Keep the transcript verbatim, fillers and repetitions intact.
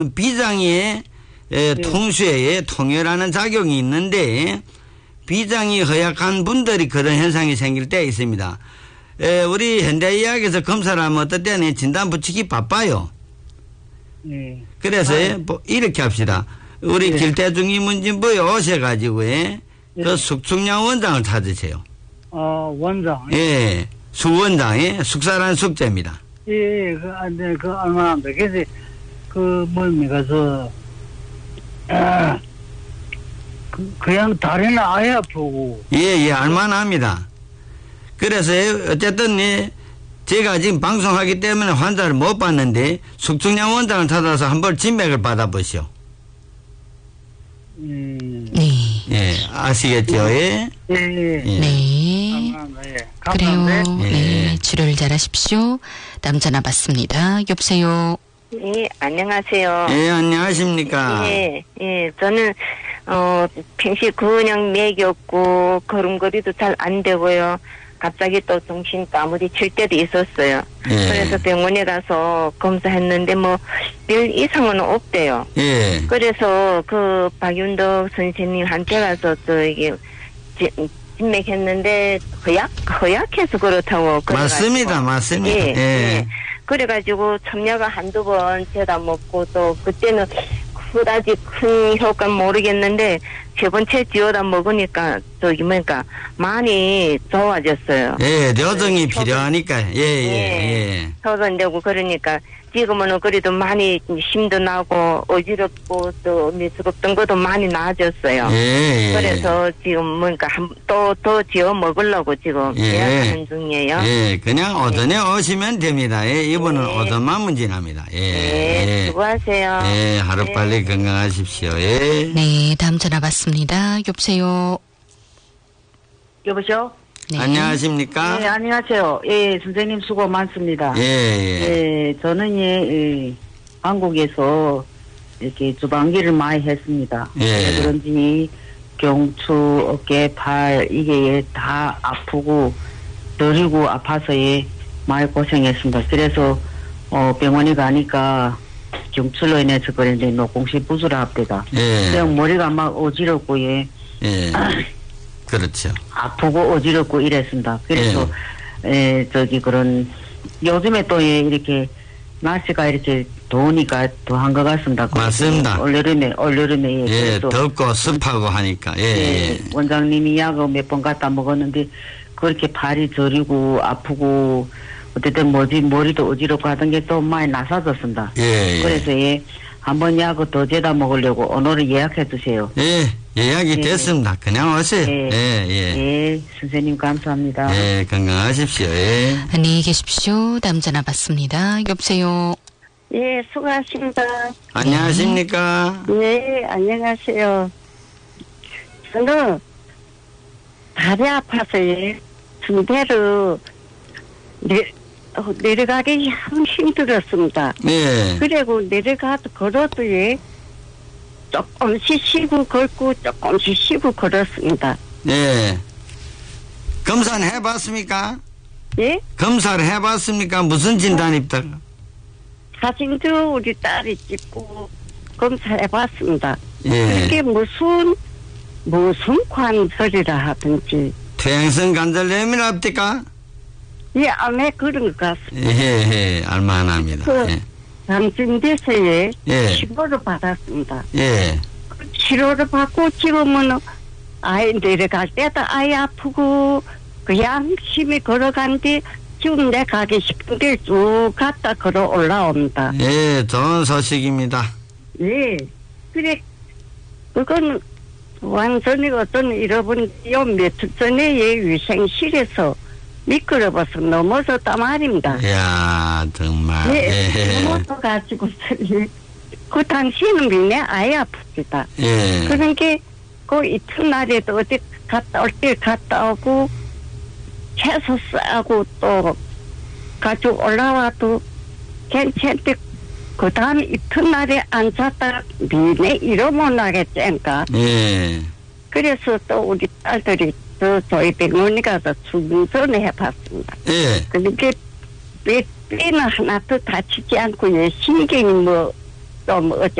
비장의 에, 네. 통수에 통혈하는 작용이 있는데 비장이 허약한 분들이 그런 현상이 생길 때 있습니다. 에, 우리 현대의학에서 검사를 하면 어떨 때는 진단 붙이기 바빠요. 네. 그래서 아. 뭐 이렇게 합시다. 우리 네. 길대중이문진부에 오셔가지고 예, 네. 그 숙충양 원장을 찾으세요. 어, 원장. 예, 수원장에 숙사란 숙제입니다. 예, 그, 아, 네, 그, 얼마 안 돼. 그래서, 그, 뭡니까, 저, 아, 그, 그냥 다리는 아예 아프고. 예, 예, 알만합니다. 그래서 어쨌든 예, 제가 지금 방송하기 때문에 환자를 못 봤는데 숙충양 원장을 찾아서 한번 진맥을 받아보시오. 음, 네. 예, 아시겠죠? 예. 예, 예. 예. 네. 감사합니다. 예. 그래요. 감사합니다. 예. 네. 치료를 잘하십시오. 다음 전화 받습니다. 여보세요. 예, 안녕하세요. 예, 안녕하십니까? 예, 예, 저는, 어, 평시 그냥 맥이었고, 걸음걸이도 잘 안 되고요. 갑자기 또 정신 까무리 칠 때도 있었어요. 예. 그래서 병원에 가서 검사했는데 뭐, 별 이상은 없대요. 예. 그래서 그 박윤덕 선생님한테 가서 저 이게, 진맥했는데, 허약, 허약해서 그렇다고. 그래가지고. 맞습니다, 맞습니다. 예, 예. 예. 그래가지고 첨약을 한두 번 재다 먹고 또 그때는 그다지 큰 효과 모르겠는데 세 번째 지어다 먹으니까 저기 뭐니까 많이 좋아졌어요. 예, 려정이 네, 필요하니까. 예, 예, 예. 소변되고 그러니까 지금은 그래도 많이 힘도 나고 어지럽고 또 미스럽던 것도 많이 나아졌어요. 예, 예. 그래서 지금 뭔가 또 더 지어 먹으려고 지금 예. 예약하는 중이에요. 예, 그냥 오전에 오시면 됩니다. 예, 이분은 네. 오전만 문진합니다. 예. 네, 예. 수고하세요. 예, 하루빨리 네. 건강하십시오. 예. 네. 다음 전화 받습니다. 여보세요. 여보세요? 네. 안녕하십니까? 네, 안녕하세요. 예, 선생님 수고 많습니다. 예, 예. 예, 저는 예, 예, 한국에서 이렇게 주방기를 많이 했습니다. 예. 그런지 경추, 어깨, 팔 이게 예, 다 아프고 저리고 아파서 예, 많이 고생했습니다. 그래서 어, 병원에 가니까 경추로 인해서 그런데 노공시 부스럽대가 예. 그냥 머리가 막 어지럽고 예, 예. 그렇죠. 아프고 어지럽고 이랬습니다. 그래서 에, 저기 그런 요즘에 또 예, 이렇게 날씨가 이렇게 더우니까 더 한 것 같습니다. 맞습니다. 올여름에 올여름에 예, 예, 그래서 덥고 습하고 하니까. 예, 예, 예. 원장님이 약을 몇 번 갖다 먹었는데 그렇게 발이 저리고 아프고 어쨌든 뭐지 머리도 어지럽고 하던 게 또 많이 나사졌습니다. 예, 예. 그래서 예, 한번 약을 더 재다 먹으려고 오늘은 예약해 주세요. 예, 예약이 예. 됐습니다. 그냥 오세요. 예. 예, 예. 예, 선생님 감사합니다. 예, 건강하십시오. 예. 안녕히 계십시오. 다음 전화 받습니다. 여보세요. 예, 수고하십니다. 안녕하십니까? 네, 안녕하세요. 저는 다리 아파서 예, 중대로 내, 어, 내려가기 참 힘들었습니다. 예. 그리고 내려가도 걸어도 예, 조금씩 쉬고 걷고 조금씩 쉬고 걸었습니다. 예. 검사는 해봤습니까? 예? 검사를 해봤습니까? 무슨 진단입니까? 사진도 우리 딸이 찍고 검사해봤습니다. 예. 그게 무슨 무슨 관절이라 하든지 퇴행성 관절염이랍니까? 예, 암에 그런 것 같습니다. 예, 예, 알만합니다. 그 예. 당진대서에 예. 치료를 받았습니다. 예. 그 치료를 받고 지금은 아이 내려갈 때도 아이 아프고 그냥 심히 걸어간뒤 지금 내 가기 싶은 게 쭉 갔다 걸어 올라옵니다. 예, 좋은 소식입니다. 예. 그래, 그건 완전히 어떤 잃어버린 요 며칠 전에 예, 위생실에서 미끄러워서 넘어졌단 말입니다. 이야, 정말. 예, 예. 넘어져가지고, 그 당시에는 미네 아예 아픕니다. 예. 그런 게, 그 이튿날에도 어디 갔다 올 때 갔다 오고, 채소 싸고 또 가지고 올라와도 괜찮대. 그 다음 이튿날에 앉았다 미네 잃어못 나겠지니까. 예. 그래서 또 우리 딸들이 저 저희 병원에 가서 출근전을 해봤습니다. 예. 그렇게 뼈, 뼈는 하나도 다치지 않고 예, 신경이 뭐 좀 어째